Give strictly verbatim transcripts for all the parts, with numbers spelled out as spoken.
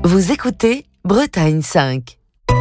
Vous écoutez Bretagne cinq.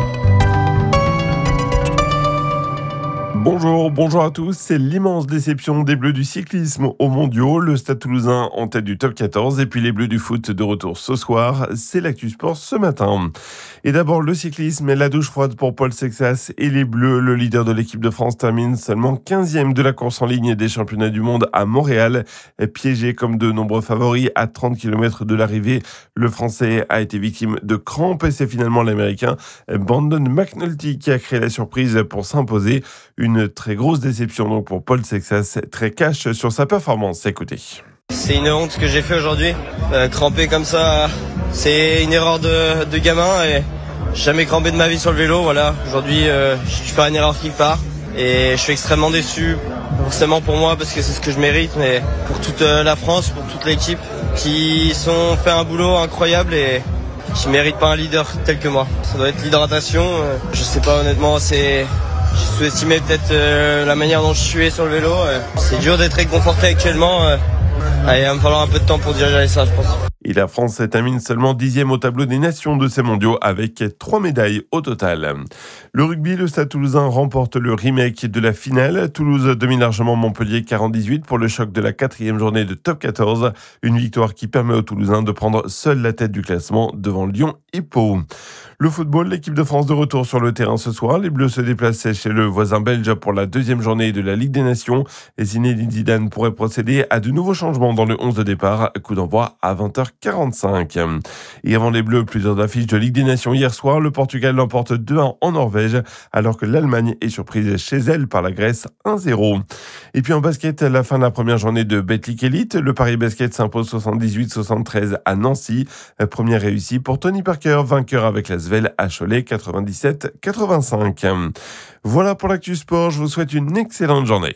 Bonjour, bonjour à tous. C'est l'immense déception des Bleus du cyclisme aux mondiaux. Le Stade Toulousain en tête du top quatorze et puis les Bleus du foot de retour ce soir. C'est l'actu sport ce matin. Et d'abord le cyclisme et la douche froide pour Paul Sexas et les Bleus. Le leader de l'équipe de France termine seulement quinzième de la course en ligne des championnats du monde à Montréal. Piégé comme de nombreux favoris à trente kilomètres de l'arrivée, le Français a été victime de crampes et c'est finalement l'Américain Brandon McNulty qui a créé la surprise pour s'imposer. Une très grosse déception donc pour Paul Sexas, très cash sur sa performance. Écoutez. C'est une honte ce que j'ai fait aujourd'hui. Euh, cramper comme ça, c'est une erreur de, de gamin et j'ai jamais crampé de ma vie sur le vélo. Voilà, aujourd'hui euh, je fais une erreur qui part et je suis extrêmement déçu. Forcément pour moi parce que c'est ce que je mérite, mais pour toute la France, pour toute l'équipe qui sont fait un boulot incroyable et qui méritent pas un leader tel que moi. Ça doit être l'hydratation. Euh, je sais pas honnêtement, c'est J'ai sous-estimé peut-être euh, la manière dont je suis sur le vélo. Euh. C'est dur d'être réconforté actuellement. Euh. Allez, il va me falloir un peu de temps pour digérer ça, je pense. Et la France termine seulement dixième au tableau des nations de ces mondiaux avec trois médailles au total. Le rugby, le Stade Toulousain remporte le remake de la finale. Toulouse domine largement Montpellier quarante à dix-huit pour le choc de la quatrième journée de top quatorze. Une victoire qui permet aux Toulousains de prendre seule la tête du classement devant Lyon et Pau. Le football, l'équipe de France de retour sur le terrain ce soir. Les Bleus se déplaçaient chez le voisin belge pour la deuxième journée de la Ligue des Nations. Et Zinedine Zidane pourrait procéder à de nouveaux changements dans le onze de départ. Coup d'envoi à vingt heures quarante-cinq. Et avant les Bleus, plusieurs affiches de Ligue des Nations hier soir. Le Portugal l'emporte deux à un en Norvège, alors que l'Allemagne est surprise chez elle par la Grèce un à zéro. Et puis en basket, à la fin de la première journée de Betclic Elite, le Paris Basket s'impose soixante-dix-huit soixante-treize à Nancy. Première réussie pour Tony Parker, vainqueur avec la Svel à Cholet quatre-vingt-dix-sept quatre-vingt-cinq. Voilà pour l'actu sport, je vous souhaite une excellente journée.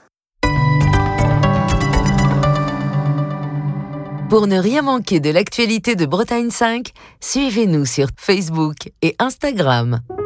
Pour ne rien manquer de l'actualité de Bretagne cinq, suivez-nous sur Facebook et Instagram.